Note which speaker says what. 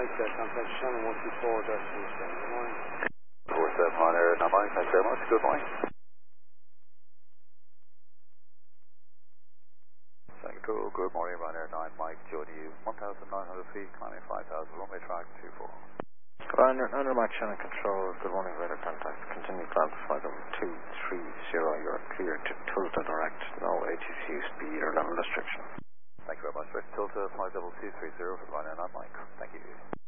Speaker 1: Mike, contact Shannon 124, destination. Good morning.
Speaker 2: 47 on air, 9 Mike, thanks very much. Good morning. Thank you. Good morning, Ryanair 9 Mike, Jody, 1,900 feet, climbing 5,000, runway track 24.
Speaker 3: Ryanair Mike, Shannon Control, good morning, radar contact. Continue climb for 230, you're clear to Tulsa direct, no ATC speed or level restriction.
Speaker 2: Thank you very much, Rick. Tulsa 52230 for the Ryanair 9 Mike. Thank you.